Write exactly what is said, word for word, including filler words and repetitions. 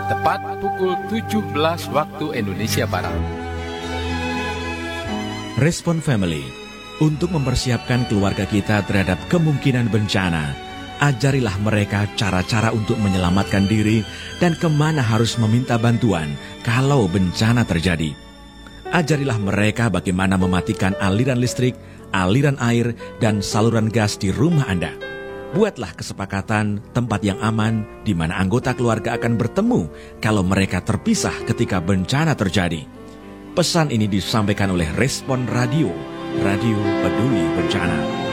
tepat pukul tujuh belas waktu Indonesia Barat. Respon Family, untuk mempersiapkan keluarga kita terhadap kemungkinan bencana, ajarilah mereka cara-cara untuk menyelamatkan diri dan kemana harus meminta bantuan kalau bencana terjadi. Ajarilah mereka bagaimana mematikan aliran listrik, aliran air, dan saluran gas di rumah Anda. Buatlah kesepakatan tempat yang aman di mana anggota keluarga akan bertemu kalau mereka terpisah ketika bencana terjadi. Pesan ini disampaikan oleh Respon Radio, Radio Peduli Bencana.